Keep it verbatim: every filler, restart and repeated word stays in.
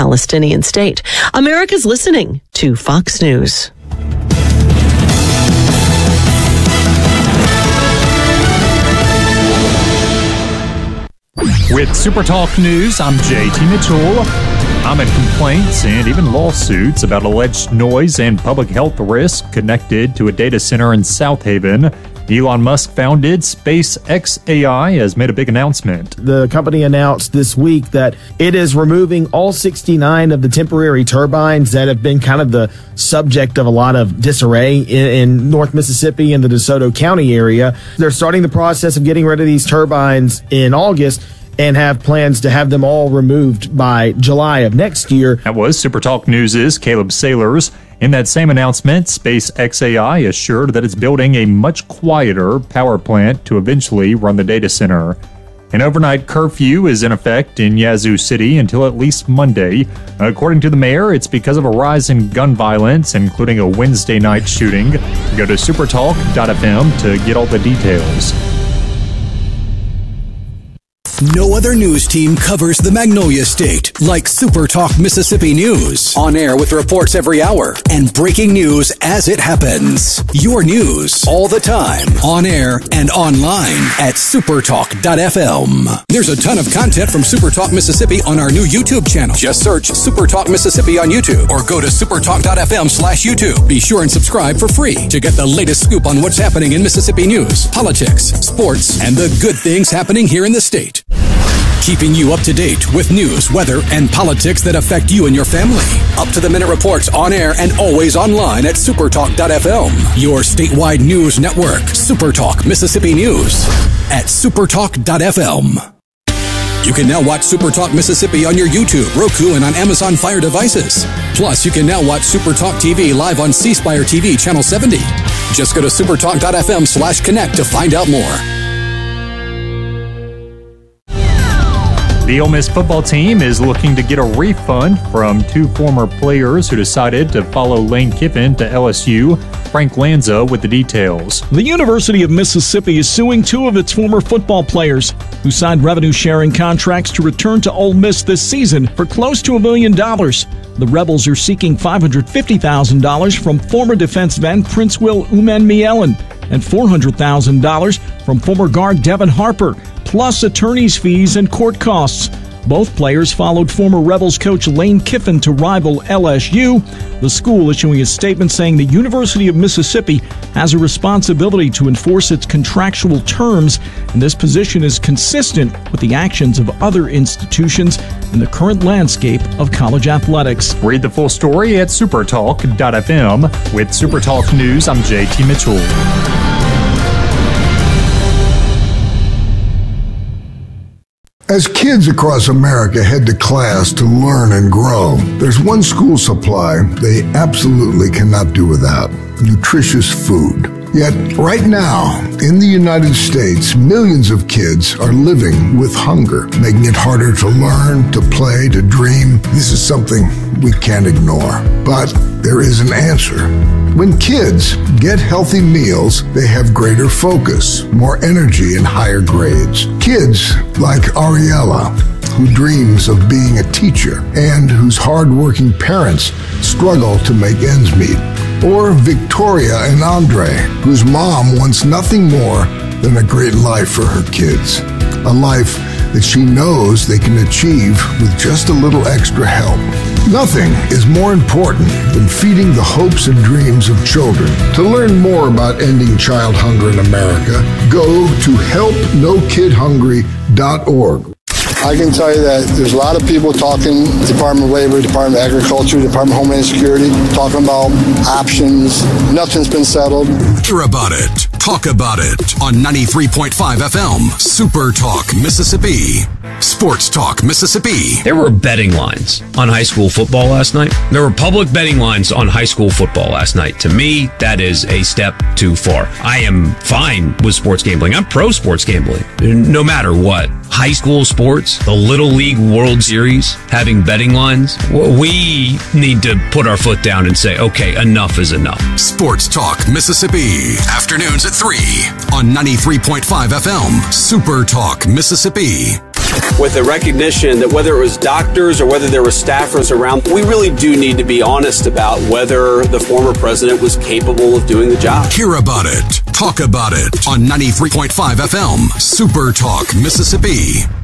Palestinian state. America's listening to Fox News. With SuperTalk News, I'm J T Mitchell. Common complaints and even lawsuits about alleged noise and public health risk connected to a data center in South Haven. Elon Musk-founded SpaceXAI has made a big announcement. The company announced this week that it is removing all sixty-nine of the temporary turbines that have been kind of the subject of a lot of disarray in, in North Mississippi and the DeSoto County area. They're starting the process of getting rid of these turbines in August and have plans to have them all removed by July of next year. That was SuperTalk News' Caleb Sailors. In that same announcement, SpaceXAI assured that it's building a much quieter power plant to eventually run the data center. An overnight curfew is in effect in Yazoo City until at least Monday. According to the mayor, it's because of a rise in gun violence, including a Wednesday night shooting. Go to supertalk dot f m to get all the details. No other news team covers the Magnolia State like SuperTalk Mississippi News. On air with reports every hour and breaking news as it happens. Your news all the time. On air and online at supertalk dot f m. There's a ton of content from SuperTalk Mississippi on our new YouTube channel. Just search SuperTalk Mississippi on YouTube or go to supertalk dot f m slash YouTube. Be sure and subscribe for free to get the latest scoop on what's happening in Mississippi news, politics, sports, and the good things happening here in the state. Keeping you up to date with news, weather, and politics that affect you and your family. Up-to-the-minute reports on air and always online at supertalk dot f m. Your statewide news network, SuperTalk Mississippi News at supertalk dot f m. You can now watch SuperTalk Mississippi on your YouTube, Roku, and on Amazon Fire devices. Plus, you can now watch SuperTalk T V live on C Spire T V Channel seventy. Just go to supertalk dot f m slash connect to find out more. The Ole Miss football team is looking to get a refund from two former players who decided to follow Lane Kiffin to L S U. Frank Lanza with the details. The University of Mississippi is suing two of its former football players who signed revenue-sharing contracts to return to Ole Miss this season for close to a million dollars. The Rebels are seeking five hundred fifty thousand dollars from former defensive end Prince Will Umanmielen and four hundred thousand dollars from former guard Devin Harper, plus attorney's fees and court costs. Both players followed former Rebels coach Lane Kiffin to rival L S U. The school issuing a statement saying the University of Mississippi has a responsibility to enforce its contractual terms, and this position is consistent with the actions of other institutions in the current landscape of college athletics. Read the full story at supertalk dot f m. With SuperTalk News, I'm J T Mitchell. As kids across America head to class to learn and grow, there's one school supply they absolutely cannot do without: nutritious food. Yet, right now, in the United States, millions of kids are living with hunger, making it harder to learn, to play, to dream. This is something we can't ignore. But there is an answer. When kids get healthy meals, they have greater focus, more energy, and higher grades. Kids like Ariella, who dreams of being a teacher and whose hardworking parents struggle to make ends meet. Or Victoria and Andre, whose mom wants nothing more than a great life for her kids. A life that she knows they can achieve with just a little extra help. Nothing is more important than feeding the hopes and dreams of children. To learn more about ending child hunger in America, go to help no kid hungry dot org. I can tell you that there's a lot of people talking, Department of Labor, Department of Agriculture, Department of Homeland Security, talking about options. Nothing's been settled. Hear about it. Talk about it on ninety-three point five F M, Super Talk Mississippi. Sports Talk Mississippi. There were betting lines on high school football last night. There were public betting lines on high school football last night. To me, that is a step too far. I am fine with sports gambling. I'm pro sports gambling, no matter what. High school sports, the Little League World Series, having betting lines, we need to put our foot down and say, okay, enough is enough. Sports Talk Mississippi. Afternoons at three on ninety-three point five F M, Super Talk Mississippi. with a recognition that whether it was doctors or whether there were staffers around, we really do need to be honest about whether the former president was capable of doing the job. Hear about it. Talk about it on ninety-three point five F M, Super Talk, Mississippi.